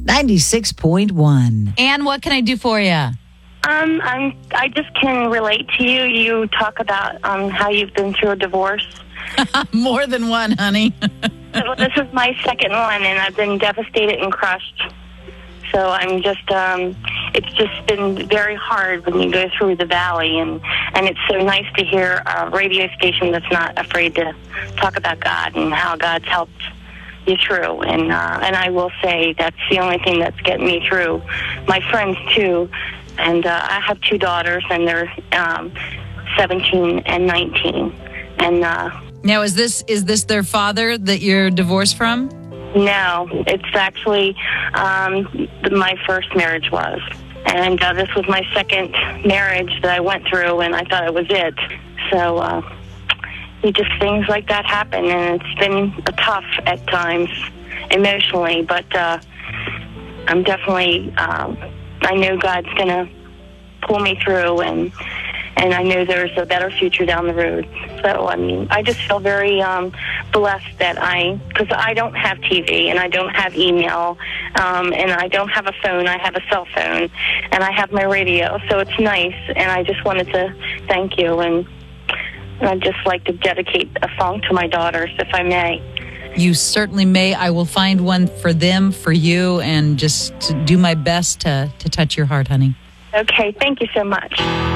96.1. And what can I do for you? I just can relate to you. You talk about how you've been through a divorce. More than one, honey. Well, this is my second one, and I've been devastated and crushed. So I'm just, it's just been very hard when you go through the valley, and it's so nice to hear a radio station that's not afraid to talk about God and how God's helped you through. And I will say that's the only thing that's getting me through. My friends, too, and I have two daughters, and they're 17 and 19. And now, is this their father that you're divorced from? no, it's actually my first marriage was. And this was my second marriage that I went through, and I thought it was it. So just things like that happen, and it's been tough at times emotionally, but I'm definitely, I know God's going to pull me through, and I know there's a better future down the road. So, I mean, I just feel very blessed that because I don't have TV, and I don't have email, and I don't have a phone. I have a cell phone, and I have my radio, so it's nice, and I just wanted to thank you, and I'd just like to dedicate a song to my daughters, if I may. You certainly may. I will find one for them, for you, and just do my best to touch your heart, honey. Okay, thank you so much.